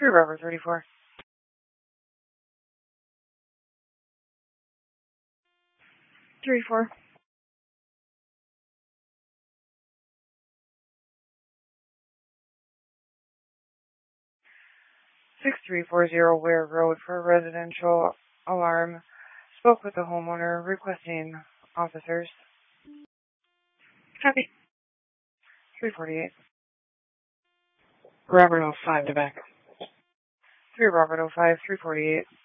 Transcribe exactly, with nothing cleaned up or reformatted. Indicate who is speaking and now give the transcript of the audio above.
Speaker 1: three Robert thirty-four. three four. six three four zero Ware Road for residential alarm. Spoke with the homeowner requesting officers.
Speaker 2: Copy.
Speaker 1: three forty-eight.
Speaker 2: Robert oh five to back.
Speaker 1: three Robert oh five, three forty-eight.